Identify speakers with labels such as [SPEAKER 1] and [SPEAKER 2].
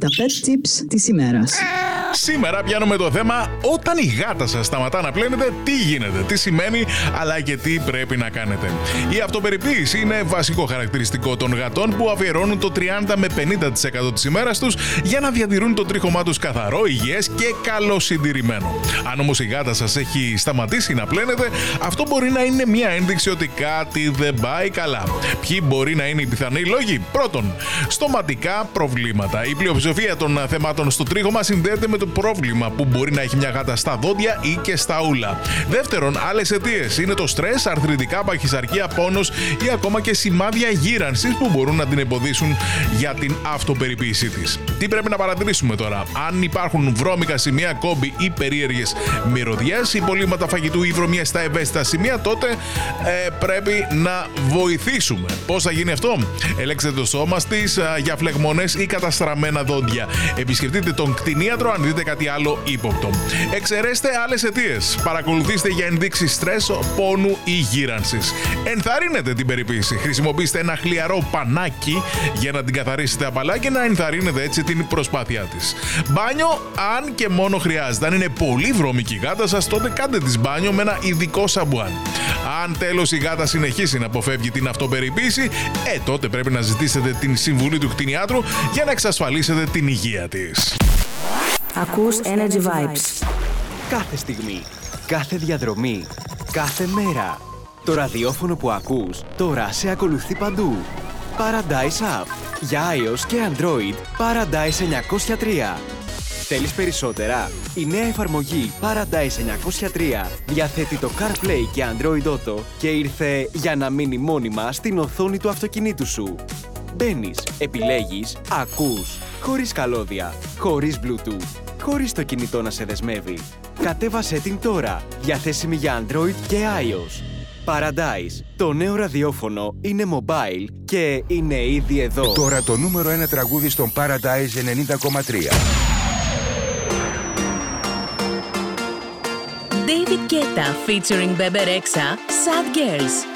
[SPEAKER 1] Τα pet tips της ημέρας.
[SPEAKER 2] Σήμερα πιάνουμε το θέμα όταν η γάτα σας σταματά να πλένεται, τι γίνεται, τι σημαίνει, αλλά και τι πρέπει να κάνετε. Η αυτοπεριποίηση είναι βασικό χαρακτηριστικό των γατών που αφιερώνουν το 30 με 50% της ημέρας τους για να διατηρούν το τρίχωμά τους καθαρό, υγιές και καλοσυντηρημένο. Αν όμως η γάτα σας έχει σταματήσει να πλένεται, αυτό μπορεί να είναι μια ένδειξη ότι κάτι δεν πάει καλά. Ποιοι μπορεί να είναι οι πιθανοί λόγοι? Πρώτον, στοματικά προβλήματα. Η πλειοψηφία των θεμάτων στο τρίχωμα συνδέεται με το πρόβλημα που μπορεί να έχει μια γάτα στα δόντια ή και στα ούλα. Δεύτερον, άλλες αιτίες είναι το στρες, αρθριτικά, παχυσαρκία, πόνος ή ακόμα και σημάδια γύρανσης που μπορούν να την εμποδίσουν για την αυτοπεριποίησή της. Τι πρέπει να παρατηρήσουμε τώρα? Αν υπάρχουν βρώμικα σημεία, κόμποι ή περίεργες μυρωδιές, υπολείμματα φαγητού ή βρωμιές στα ευαίσθητα σημεία, τότε πρέπει να βοηθήσουμε. Πώς θα γίνει αυτό? Ελέγξτε το σώμα της για φλεγμονές ή καταστραμμένα δόντια. Επισκεφτείτε τον κτηνίατρο αν δείτε κάτι άλλο ύποπτο. Εξαιρέστε άλλες αιτίες. Παρακολουθήστε για ενδείξεις στρες, πόνου ή γύρανσης. Ενθαρρύνετε την περιποίηση. Χρησιμοποιήστε ένα χλιαρό πανάκι για να την καθαρίσετε απαλά και να ενθαρρύνετε έτσι την προσπάθειά της. Μπάνιο, αν και μόνο χρειάζεται. Αν είναι πολύ βρώμικη η γάτα σας, τότε κάντε της μπάνιο με ένα ειδικό σαμπουάν. Αν τέλος η γάτα συνεχίσει να αποφεύγει την αυτοπεριποίηση, τότε πρέπει να ζητήσετε την συμβουλή του κτηνιάτρου για να εξασφαλίσετε την υγεία της.
[SPEAKER 3] Ακούς Energy Vibes.
[SPEAKER 4] Κάθε στιγμή, κάθε διαδρομή, κάθε μέρα. Το ραδιόφωνο που ακούς τώρα σε ακολουθεί παντού. Paradise App. Για iOS και Android, Paradise 903. Θέλεις περισσότερα? Η νέα εφαρμογή Paradise 903 διαθέτει το CarPlay και Android Auto και ήρθε για να μείνει μόνιμα στην οθόνη του αυτοκινήτου σου. Μπαίνεις, επιλέγεις, ακούς, χωρίς καλώδια, χωρίς Bluetooth, χωρίς το κινητό να σε δεσμεύει. Κατέβασέ την τώρα, διαθέσιμη για Android και iOS. Paradise, το νέο ραδιόφωνο είναι mobile και είναι ήδη εδώ.
[SPEAKER 5] Τώρα το νούμερο 1 τραγούδι στον Paradise 90,3.
[SPEAKER 3] David Guetta featuring Bebe Rexha, Sad Girls.